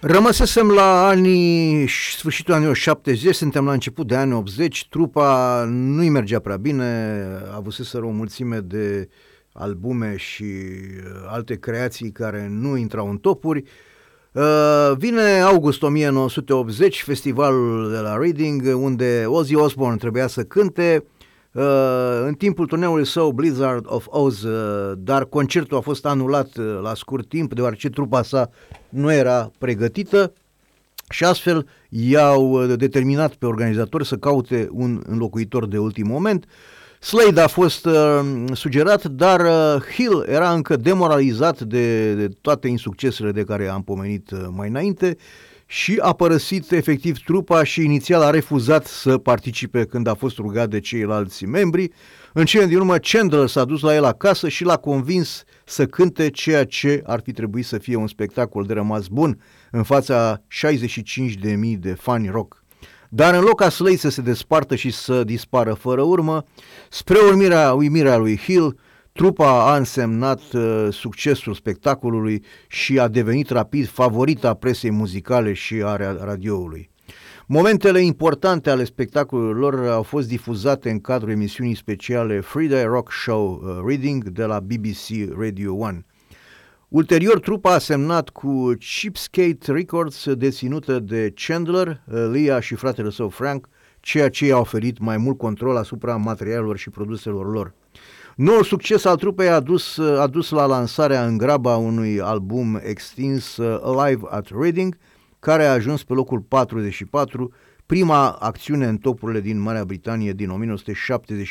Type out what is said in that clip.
Rămăsesem la sfârșitul anilor 70, suntem la început de anii 80, trupa nu-i mergea prea bine, avuseseră o mulțime de albume și alte creații care nu intrau în topuri. Vine august 1980, festivalul de la Reading, unde Ozzy Osbourne trebuia să cânte în timpul turneului său Blizzard of Oz, dar concertul a fost anulat la scurt timp deoarece trupa sa nu era pregătită și astfel i-au determinat pe organizatori să caute un înlocuitor de ultim moment. Slade a fost sugerat, dar Hill era încă demoralizat de toate insuccesele de care am pomenit mai înainte și a părăsit efectiv trupa și inițial a refuzat să participe când a fost rugat de ceilalți membri. În cele din urmă, Chandler s-a dus la el acasă și l-a convins să cânte ceea ce ar fi trebuit să fie un spectacol de rămas bun în fața 65.000 de fani rock. Dar în loc ca Slade să se despartă și să dispară fără urmă, spre uimirea lui Hill, trupa a însemnat succesul spectacolului și a devenit rapid favorita presei muzicale și a radioului. Momentele importante ale spectacolului lor au fost difuzate în cadrul emisiunii speciale Friday Rock Show Reading de la BBC Radio 1. Ulterior, trupa a semnat cu Cheapskate Records, deținută de Chandler, Leah și fratele său Frank, ceea ce i-a oferit mai mult control asupra materialelor și produselor lor. Noul succes al trupei a dus la lansarea în graba unui album extins, Alive at Reading, care a ajuns pe locul 44, prima acțiune în topurile din Marea Britanie din 1970.